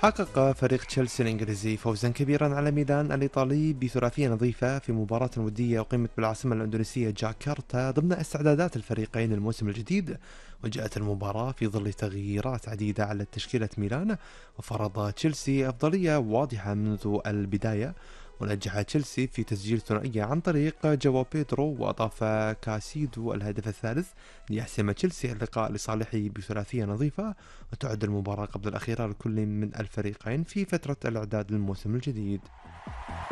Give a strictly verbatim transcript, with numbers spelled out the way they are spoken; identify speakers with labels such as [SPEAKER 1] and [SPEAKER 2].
[SPEAKER 1] حقق فريق تشيلسي الإنجليزي فوزا كبيرا على ميلان الإيطالي بثلاثية نظيفة في مباراة ودية أقيمت بالعاصمة الإندونيسية جاكرتا ضمن استعدادات الفريقين الموسم الجديد. وجاءت المباراة في ظل تغييرات عديدة على تشكيلة ميلان، وفرض تشيلسي أفضلية واضحة منذ البداية، ونجح تشيلسي في تسجيل ثنائية عن طريق جواو بيدرو، وأضاف كاسيدو الهدف الثالث ليحسم تشيلسي اللقاء لصالحه بثلاثية نظيفة. وتعد المباراة قبل الأخيرة لكل من الفريقين في فترة الإعداد للموسم الجديد.